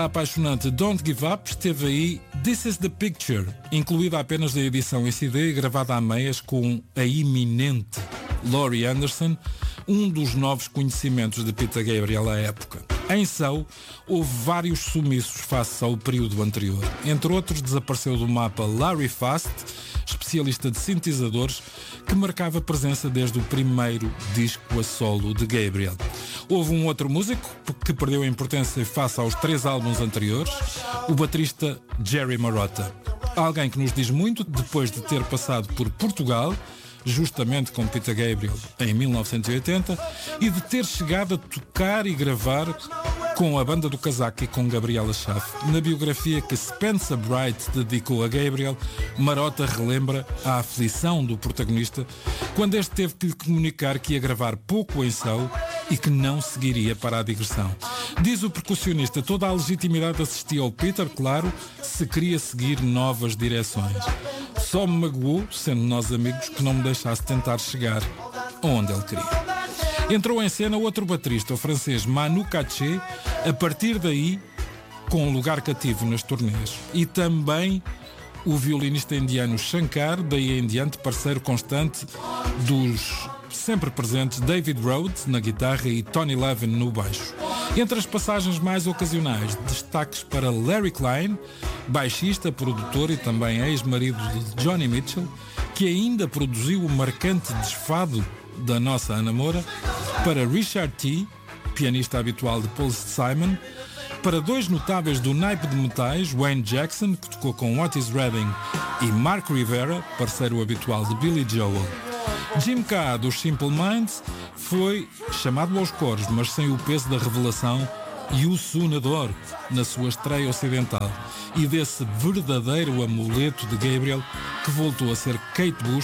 A apaixonante Don't Give Up esteve aí This Is The Picture, incluída apenas na edição em CD e gravada a meias com a iminente Laurie Anderson, um dos novos conhecimentos de Peter Gabriel à época. Em Soul, houve vários sumiços face ao período anterior. Entre outros, desapareceu do mapa Larry Fast, especialista de sintetizadores, que marcava presença desde o primeiro disco a solo de Gabriel. Houve um outro músico que perdeu a importância face aos 3 álbuns anteriores, o baterista Jerry Marotta. Alguém que nos diz muito depois de ter passado por Portugal, justamente com Peter Gabriel em 1980, e de ter chegado a tocar e gravar com a banda do Casaco e com Gabriela Schaff. Na biografia que Spencer Bright dedicou a Gabriel, Marotta relembra a aflição do protagonista quando este teve que lhe comunicar que ia gravar pouco em Soul e que não seguiria para a digressão. Diz o percussionista, toda a legitimidade assistia ao Peter, claro, se queria seguir novas direções. Só me magoou, sendo nós amigos, que não me deixasse tentar chegar onde ele queria. Entrou em cena outro baterista, o francês Manu Katché, a partir daí com um lugar cativo nas turnês. E também o violinista indiano Shankar, daí em diante parceiro constante dos sempre presentes David Rhodes na guitarra e Tony Levin no baixo. Entre as passagens mais ocasionais, destaques para Larry Klein, baixista, produtor e também ex-marido de Johnny Mitchell, que ainda produziu o marcante desfado da nossa Ana Moura, para Richard T., pianista habitual de Paul Simon, para 2 notáveis do naipe de metais, Wayne Jackson, que tocou com Otis Redding, e Mark Rivera, parceiro habitual de Billy Joel. Jim K. dos Simple Minds foi chamado aos coros, mas sem o peso da revelação e o sonador na sua estreia ocidental, e desse verdadeiro amuleto de Gabriel que voltou a ser Kate Bush,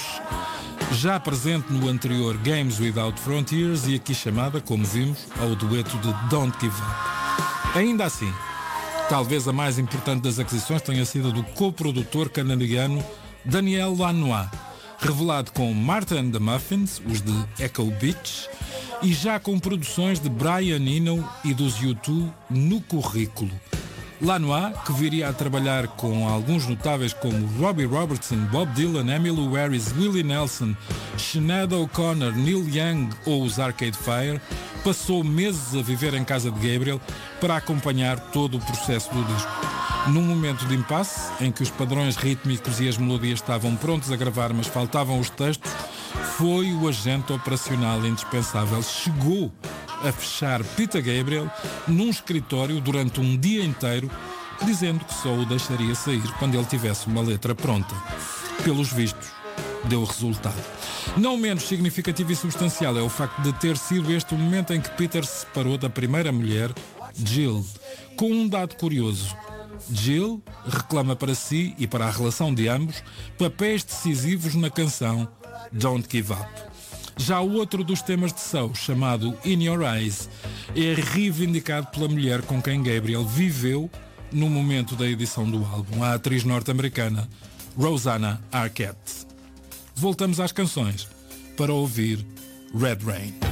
já presente no anterior Games Without Frontiers e aqui chamada, como vimos, ao dueto de Don't Give Up. Ainda assim, talvez a mais importante das aquisições tenha sido do coprodutor canadiano Daniel Lanois, revelado com Martha and the Muffins, os de Echo Beach, e já com produções de Brian Eno e dos U2 no currículo. Lanois, que viria a trabalhar com alguns notáveis como Robbie Robertson, Bob Dylan, Emmylou Harris, Willie Nelson, Sinead O'Connor, Neil Young ou os Arcade Fire, passou meses a viver em casa de Gabriel para acompanhar todo o processo do disco. Num momento de impasse, em que os padrões rítmicos e as melodias estavam prontos a gravar, mas faltavam os textos, foi o agente operacional indispensável. Chegou a fechar Peter Gabriel num escritório durante um dia inteiro, dizendo que só o deixaria sair quando ele tivesse uma letra pronta. Pelos vistos, deu resultado. Não menos significativo e substancial é o facto de ter sido este o momento em que Peter se separou da primeira mulher, Jill, com um dado curioso. Jill reclama para si e para a relação de ambos papéis decisivos na canção Don't Give Up. Já o outro dos temas de Soul, chamado In Your Eyes, é reivindicado pela mulher com quem Gabriel viveu no momento da edição do álbum, a atriz norte-americana Rosanna Arquette. Voltamos às canções para ouvir Red Rain.